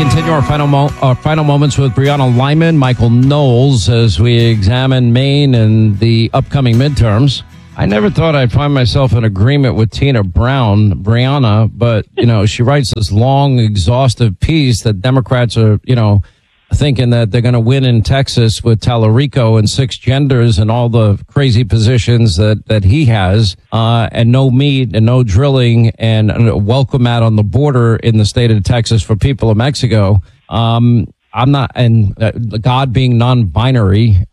continue our final moments with Brianna Lyman, Michael Knowles, as we examine Maine and the upcoming midterms. I never thought I'd find myself in agreement with Tina Brown, Brianna, but, she writes this long, exhaustive piece that Democrats are, thinking that they're going to win in Texas with Tallarico and 6 genders and all the crazy positions that he has, and no meat and no drilling and a welcome mat on the border in the state of Texas for people of Mexico. I'm not, and God being non-binary.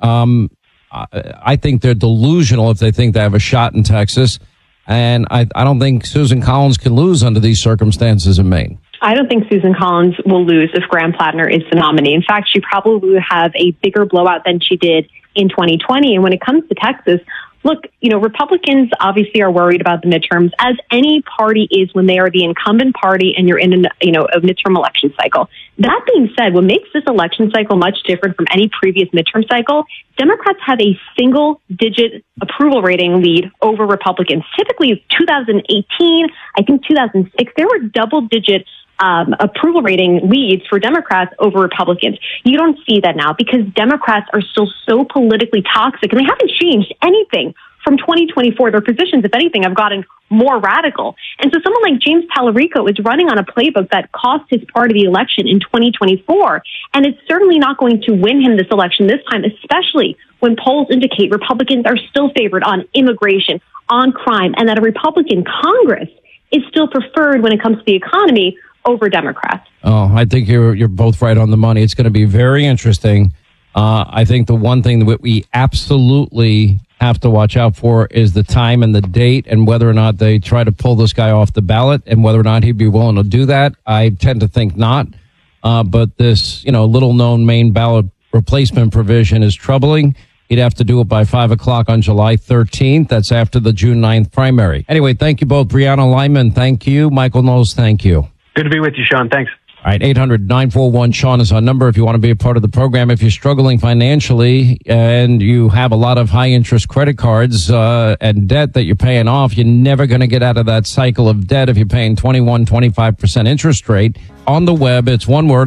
I think they're delusional if they think they have a shot in Texas. And I don't think Susan Collins can lose under these circumstances in Maine. I don't think Susan Collins will lose if Graham Plattner is the nominee. In fact, she probably will have a bigger blowout than she did in 2020. And when it comes to Texas, look, Republicans obviously are worried about the midterms, as any party is when they are the incumbent party and you're in a midterm election cycle. That being said, what makes this election cycle much different from any previous midterm cycle, Democrats have a single-digit approval rating lead over Republicans. Typically, 2018, I think 2006, there were double-digit approval rating leads for Democrats over Republicans. You don't see that now because Democrats are still so politically toxic, and they haven't changed anything from 2024. Their positions, if anything, have gotten more radical. And so someone like James Tallarico is running on a playbook that cost his party the election in 2024, and it's certainly not going to win him this election this time, especially when polls indicate Republicans are still favored on immigration, on crime, and that a Republican Congress is still preferred when it comes to the economy over Democrats. Oh, I think you're both right on the money. It's going to be very interesting. I think the one thing that we absolutely have to watch out for is the time and the date and whether or not they try to pull this guy off the ballot and whether or not he'd be willing to do that. I tend to think not. But this, little known Maine ballot replacement provision is troubling. He'd have to do it by 5 o'clock on July 13th. That's after the June 9th primary. Anyway, thank you both. Brianna Lyman, thank you. Michael Knowles, thank you. Good to be with you, Sean. Thanks. All right, 800-941-SEAN is our number if you want to be a part of the program. If you're struggling financially and you have a lot of high-interest credit cards and debt that you're paying off, you're never going to get out of that cycle of debt if you're paying 25% interest rate. On the web, it's one word,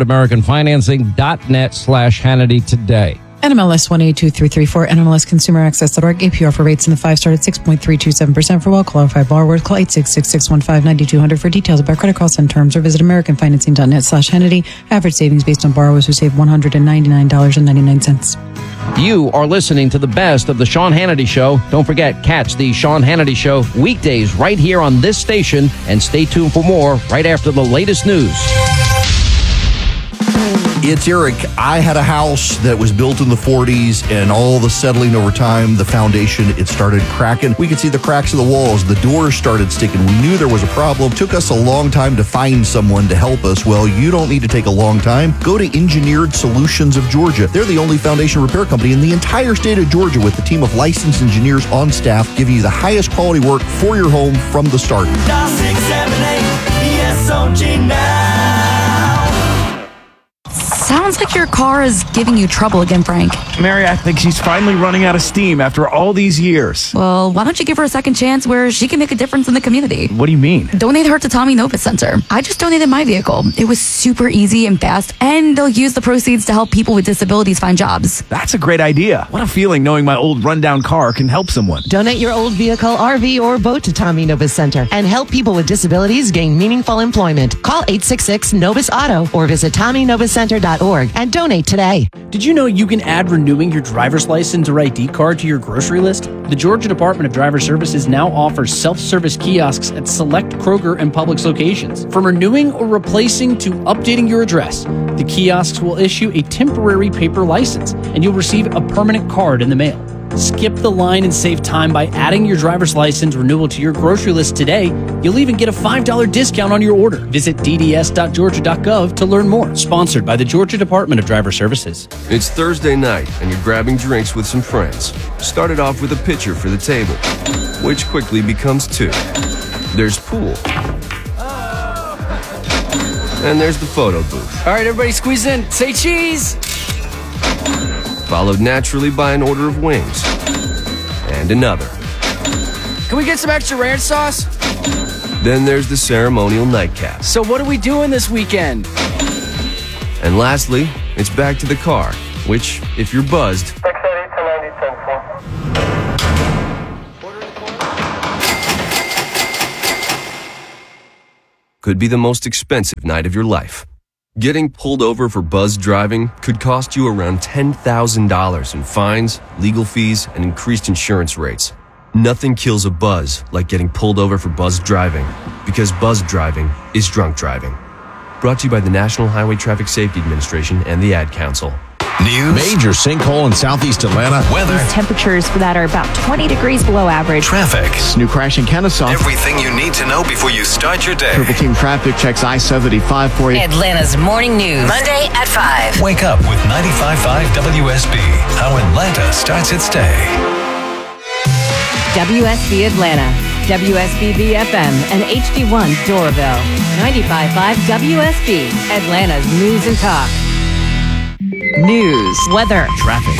AmericanFinancing.net/Hannity today. NMLS 182334, NMLSConsumerAccess.org. APR for rates in the 5-star at 6.327% for well-qualified borrowers. Call 866-615-9200 for details about credit costs and terms, or visit AmericanFinancing.net/Hannity. Average savings based on borrowers who save $199.99. You are listening to the best of the Sean Hannity Show. Don't forget, catch the Sean Hannity Show weekdays right here on this station, and stay tuned for more right after the latest news. It's Eric. I had a house that was built in the 40s, and all the settling over time, the foundation, it started cracking. We could see the cracks in the walls. The doors started sticking. We knew there was a problem. Took us a long time to find someone to help us. Well, you don't need to take a long time. Go to Engineered Solutions of Georgia. They're the only foundation repair company in the entire state of Georgia, with a team of licensed engineers on staff, giving you the highest quality work for your home from the start. 678 ESOG now. Sounds like your car is giving you trouble again, Frank. Mary, I think she's finally running out of steam after all these years. Well, why don't you give her a second chance where she can make a difference in the community? What do you mean? Donate her to Tommy Novus Center. I just donated my vehicle. It was super easy and fast, and they'll use the proceeds to help people with disabilities find jobs. That's a great idea. What a feeling knowing my old rundown car can help someone. Donate your old vehicle, RV, or boat to Tommy Novus Center and help people with disabilities gain meaningful employment. Call 866-NOVUS-AUTO or visit TommyNovusCenter.org and donate today. Did you know you can add renewing your driver's license or ID card to your grocery list? The Georgia Department of Driver Services now offers self-service kiosks at select Kroger and Publix locations. From renewing or replacing to updating your address, the kiosks will issue a temporary paper license, and you'll receive a permanent card in the mail. Skip the line and save time by adding your driver's license renewal to your grocery list today. You'll even get a $5 discount on your order. Visit dds.georgia.gov to learn more. Sponsored by the Georgia Department of Driver Services. It's Thursday night and you're grabbing drinks with some friends. Started off with a pitcher for the table, which quickly becomes 2. There's pool. And there's the photo booth. All right, everybody squeeze in. Say cheese. Followed naturally by an order of wings. And another. Can we get some extra ranch sauce? Then there's the ceremonial nightcap. So what are we doing this weekend? And lastly, it's back to the car, which, if you're buzzed, could be the most expensive night of your life. Getting pulled over for buzzed driving could cost you around $10,000 in fines, legal fees, and increased insurance rates. Nothing kills a buzz like getting pulled over for buzzed driving, because buzzed driving is drunk driving. Brought to you by the National Highway Traffic Safety Administration and the Ad Council. News. Major sinkhole in southeast Atlanta. Weather. Temperatures that are about 20 degrees below average. Traffic. New crash in Kennesaw. Everything you need to know before you start your day. Purple Team Traffic checks I-75 for you. Atlanta's morning news. Monday at 5. Wake up with 95.5 WSB. How Atlanta starts its day. WSB Atlanta, WSB BFM, and HD1 Doraville. 95.5 WSB, Atlanta's news and talk. News, weather, traffic.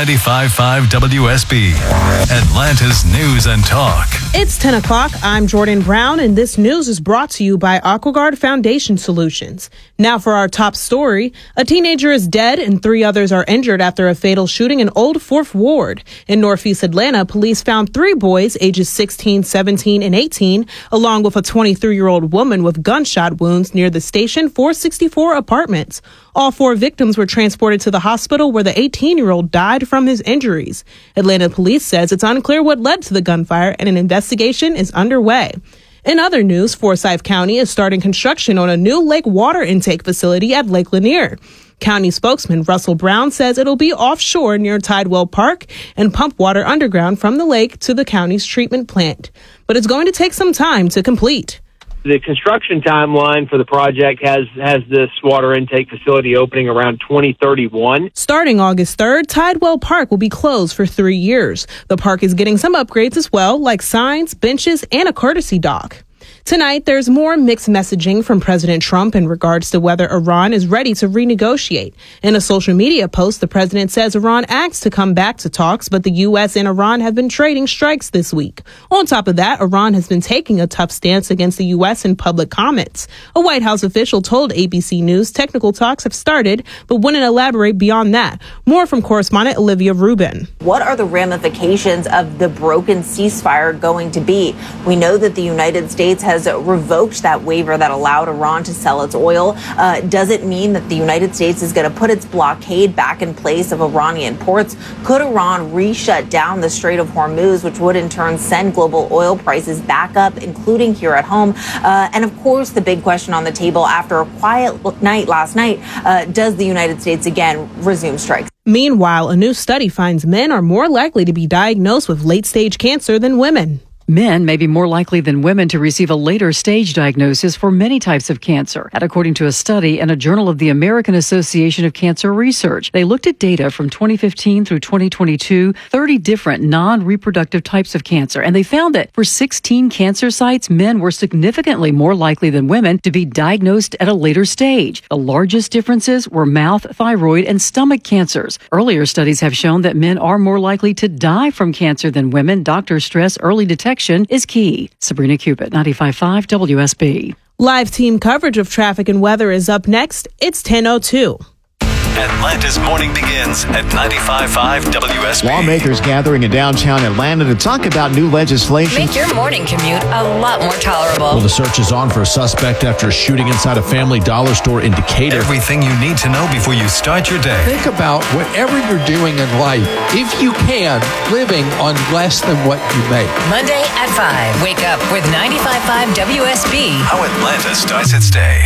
95.5 WSB, Atlanta's news and talk. It's 10 o'clock. I'm Jordan Brown, and this news is brought to you by AquaGuard Foundation Solutions. Now for our top story. A teenager is dead and 3 others are injured after a fatal shooting in Old 4th Ward. In Northeast Atlanta, police found 3 boys ages 16, 17, and 18, along with a 23-year-old woman with gunshot wounds near the Station 464 apartments. All 4 victims were transported to the hospital where the 18-year-old died from his injuries. Atlanta police says it's unclear what led to the gunfire and an investigation is underway. In other news, Forsyth County is starting construction on a new lake water intake facility at Lake Lanier. County spokesman Russell Brown says it'll be offshore near Tidewell Park and pump water underground from the lake to the county's treatment plant. But it's going to take some time to complete. The construction timeline for the project has this water intake facility opening around 2031. Starting August 3rd, Tidewell Park will be closed for 3 years. The park is getting some upgrades as well, like signs, benches, and a courtesy dock. Tonight, there's more mixed messaging from President Trump in regards to whether Iran is ready to renegotiate. In a social media post, the president says Iran asked to come back to talks, but the U.S. and Iran have been trading strikes this week. On top of that, Iran has been taking a tough stance against the U.S. in public comments. A White House official told ABC News technical talks have started, but wouldn't elaborate beyond that. More from correspondent Olivia Rubin. What are the ramifications of the broken ceasefire going to be? We know that the United States has revoked that waiver that allowed Iran to sell its oil. Does it mean that the United States is going to put its blockade back in place of Iranian ports? Could Iran re-shut down the Strait of Hormuz, which would in turn send global oil prices back up, including here at home? And of course, the big question on the table after a quiet night last night, does the United States again resume strikes? Meanwhile, a new study finds men are more likely to be diagnosed with late-stage cancer than women. Men may be more likely than women to receive a later stage diagnosis for many types of cancer. That according to a study in a journal of the American Association of Cancer Research. They looked at data from 2015 through 2022, 30 different non-reproductive types of cancer, and they found that for 16 cancer sites, men were significantly more likely than women to be diagnosed at a later stage. The largest differences were mouth, thyroid, and stomach cancers. Earlier studies have shown that men are more likely to die from cancer than women. Doctors stress early detection is key. Sabrina Cupid, 95.5 WSB. Live team coverage of traffic and weather is up next. It's 10:02. Atlanta's morning begins at 95.5 WSB. Lawmakers gathering in downtown Atlanta to talk about new legislation. Make your morning commute a lot more tolerable. Well, the search is on for a suspect after a shooting inside a Family Dollar store in Decatur. Everything you need to know before you start your day. Think about whatever you're doing in life, if you can, living on less than what you make. Monday at 5. Wake up with 95.5 WSB. How Atlanta starts its day.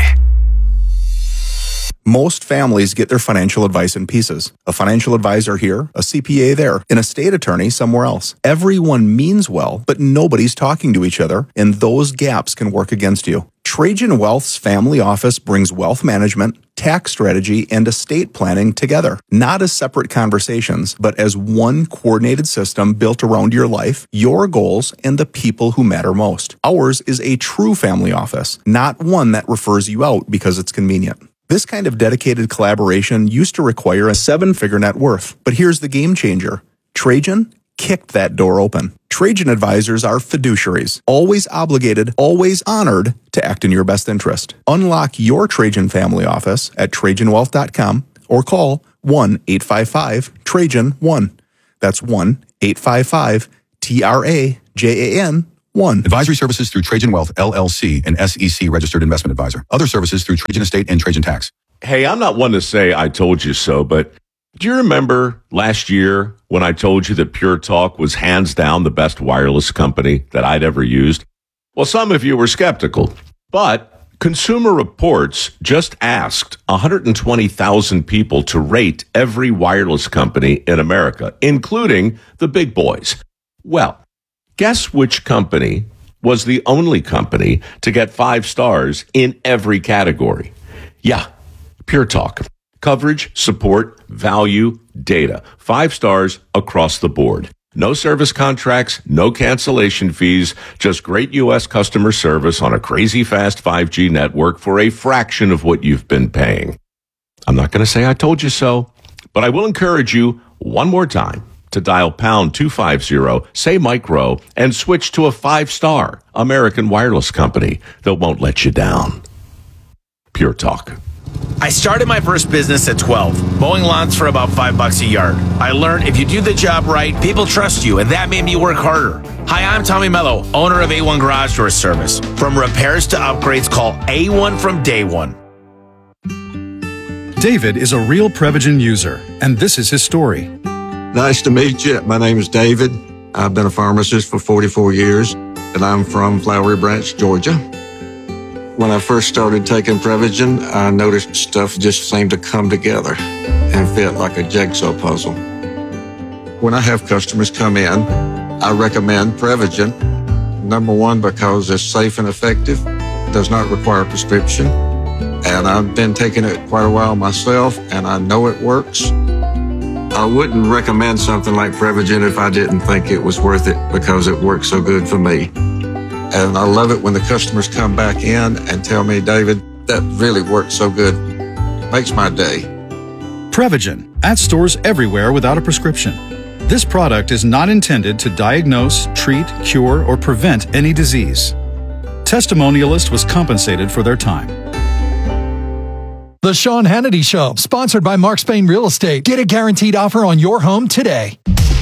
Most families get their financial advice in pieces. A financial advisor here, a CPA there, an estate attorney somewhere else. Everyone means well, but nobody's talking to each other, and those gaps can work against you. Trajan Wealth's family office brings wealth management, tax strategy, and estate planning together, not as separate conversations, but as one coordinated system built around your life, your goals, and the people who matter most. Ours is a true family office, not one that refers you out because it's convenient. This kind of dedicated collaboration used to require a 7-figure net worth, but here's the game changer. Trajan kicked that door open. Trajan advisors are fiduciaries, always obligated, always honored to act in your best interest. Unlock your Trajan family office at TrajanWealth.com or call 1-855-TRAJAN-1. That's 1-855-TRAJAN-1. Advisory services through Trajan Wealth, LLC, an SEC registered investment advisor. Other services through Trajan Estate and Trajan Tax. Hey, I'm not one to say I told you so, but do you remember last year when I told you that Pure Talk was hands down the best wireless company that I'd ever used? Well, some of you were skeptical, but Consumer Reports just asked 120,000 people to rate every wireless company in America, including the big boys. Well, guess which company was the only company to get 5 stars in every category? Yeah, Pure Talk. Coverage, support, value, data. 5 stars across the board. No service contracts, no cancellation fees, just great U.S. customer service on a crazy fast 5G network for a fraction of what you've been paying. I'm not going to say I told you so, but I will encourage you one more time to dial pound 250, say micro, and switch to a 5-star American wireless company that won't let you down. Pure Talk. I started my first business at 12, mowing lawns for about $5 a yard. I learned if you do the job right, people trust you, and that made me work harder. Hi, I'm Tommy Mello, owner of A1 Garage Door Service. From repairs to upgrades, call A1 from day one. David is a real Prevagen user, and this is his story. Nice to meet you. My name is David. I've been a pharmacist for 44 years, and I'm from Flowery Branch, Georgia. When I first started taking Prevagen, I noticed stuff just seemed to come together and fit like a jigsaw puzzle. When I have customers come in, I recommend Prevagen. Number one, because it's safe and effective, does not require a prescription, and I've been taking it quite a while myself, and I know it works. I wouldn't recommend something like Prevagen if I didn't think it was worth it because it works so good for me. And I love it when the customers come back in and tell me, David, that really worked so good. Makes my day. Prevagen, at stores everywhere without a prescription. This product is not intended to diagnose, treat, cure, or prevent any disease. Testimonialist was compensated for their time. The Sean Hannity Show, sponsored by Mark Spain Real Estate. Get a guaranteed offer on your home today.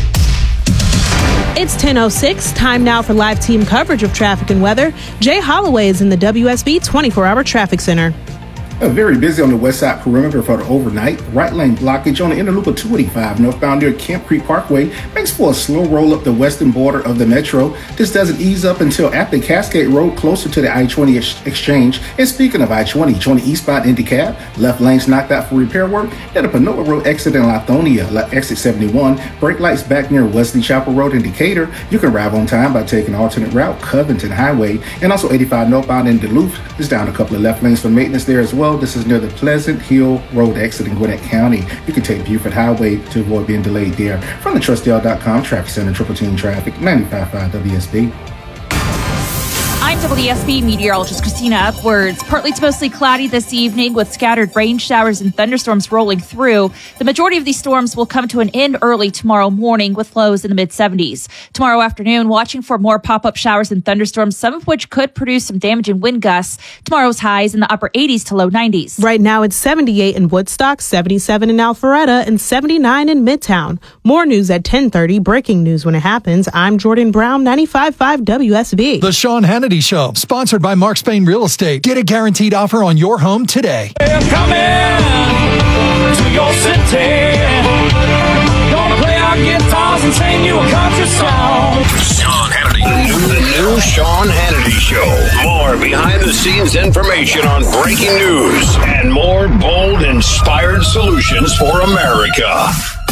It's 10:06. Time now for live team coverage of traffic and weather. Jay Holloway is in the WSB 24-hour traffic center. Very busy on the west side perimeter for the overnight. Right lane blockage on the inner loop of 285 northbound near Camp Creek Parkway makes for a slow roll up the western border of the metro. This doesn't ease up until after Cascade Road closer to the I-20 exchange. And speaking of I-20, 20 eastbound in DeKalb, left lanes knocked out for repair work. At the Panola Road exit in Lithonia, exit 71, brake lights back near Wesley Chapel Road in Decatur. You can arrive on time by taking alternate route, Covington Highway, and also 85 northbound in Duluth. It's down a couple of left lanes for maintenance there as well. This is near the Pleasant Hill Road exit in Gwinnett County. You can take Buford Highway to avoid being delayed there. From the TrustDL.com Traffic Center, Triple Team Traffic, 95.5 WSB. I'm WSB meteorologist Christina Upwards. Partly to mostly cloudy this evening with scattered rain showers and thunderstorms rolling through. The majority of these storms will come to an end early tomorrow morning with lows in the mid-70s. Tomorrow afternoon, watching for more pop-up showers and thunderstorms, some of which could produce some damaging wind gusts. Tomorrow's highs in the upper 80s to low 90s. Right now, it's 78 in Woodstock, 77 in Alpharetta, and 79 in Midtown. More news at 10:30. Breaking news when it happens. I'm Jordan Brown, 95.5 WSB. The Sean Hannity Show, sponsored by Mark Spain Real Estate. Get a guaranteed offer on your home today. I'm coming to your city. Gonna play our guitars and sing you a country song. Sean Hannity. The new Sean Hannity Show. More behind-the-scenes information on breaking news and more bold, inspired solutions for America.